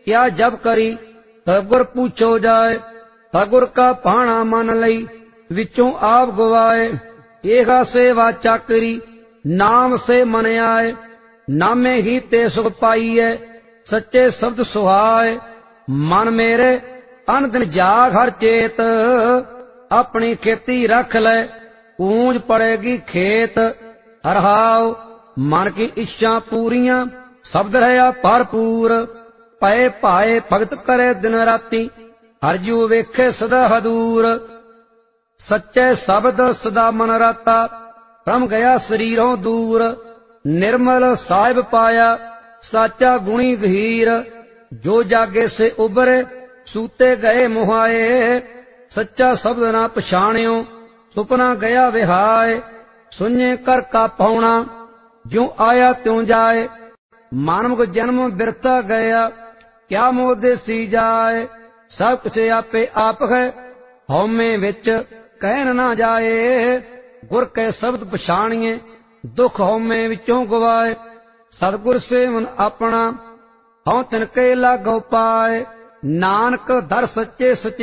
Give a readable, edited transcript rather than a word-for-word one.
क्या जब करी तगुर पूछो जाए। तगुर का भाणा मन लई विचों आप गवाए। एहा से वाचा करी नाम से मन आए। नामे ही ते सुख पाईए सच्चे शब्द सुहाए। मन मेरे अन दिन जाग हर चेत अपनी खेती रख ले पूंज पड़ेगी खेत। हरहाओ मन की इच्छा पूरियां शब्द रहा भरपूर। पए पाए भगत करे दिन राती हर जू वेखे सदा हदूर। सच्चे शब्द सदा मन राता भ्रम गया शरीरों दूर। निर्मल साहिब पाया साचा गुणी गहीर। जो जागे से उबरे सूते गए मुहाए। सच्चा शब्द ना पछाणियो सुपना गया विहाय। सुने कर का पौना ज्यों आया त्यों जाए। मानव जन्म बिरता गया क्या मोह देसी जाए। सब कुछ आपे आप है हौमे विच कहन ना जाए। गुर के शब्द पछाणिए दुख हौमे विचों गवाए। सतगुर सेवन अपना हौं तिनके लागो पाए। नानक दर सच्चे सच्चे